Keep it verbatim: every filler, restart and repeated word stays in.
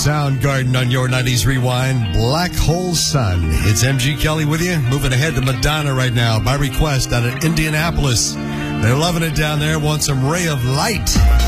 Soundgarden on your nineties Rewind. Black Hole Sun. It's M G Kelly with you. Moving ahead to Madonna right now by request out of Indianapolis. They're loving it down there. Want some Ray of Light.